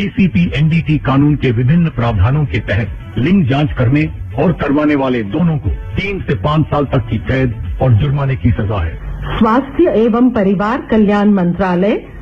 ACP NDT कानून के विभिन्न प्रावधानों के तहत लिंग जांच करने और करवाने वाले दोनों को 3 से 5 साल तक की कैद और जुर्माने की सजा है। स्वास्थ्य एवं परिवार कल्याण मंत्रालय